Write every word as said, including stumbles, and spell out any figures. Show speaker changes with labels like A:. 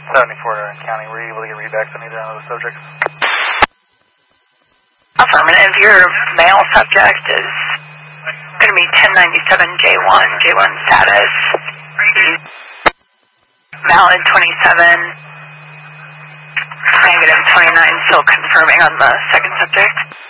A: seventy-four in county. Were you able to get readbacks on either one of the subjects?
B: Affirmative. Your male subject is going to be ten ninety-seven J one. J one status. Valid twenty-seven. Negative twenty-nine. Still confirming on the second subject.